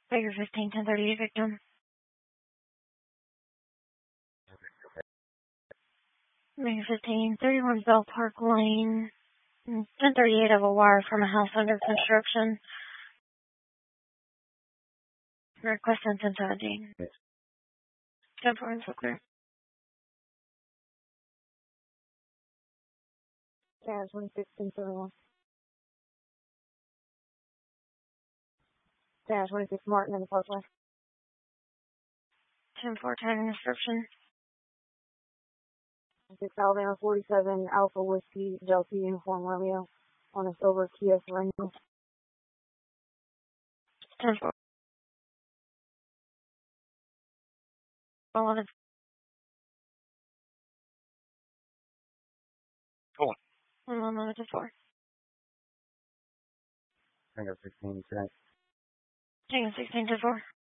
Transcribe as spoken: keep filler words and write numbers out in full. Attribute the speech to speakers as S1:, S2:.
S1: Baker fifteen, ten thirty-eight victim. Baker fifteen, thirty-one Bell Park Lane. ten thirty-eight of a wire from a house under construction. Request on ten seventeen. ten four and so clear. Yeah, twenty-six, ten thirty-one. Yeah, twenty-six Martin in the Parkway. ten four, tagging description. six Alabama forty-seven Alpha Whiskey Delta Uniform Romeo on a silver Kia Sorento. ten four. eleven.
S2: Cool.
S1: eleven to four.
S2: Tango sixteen, check.
S1: Tango sixteen to four.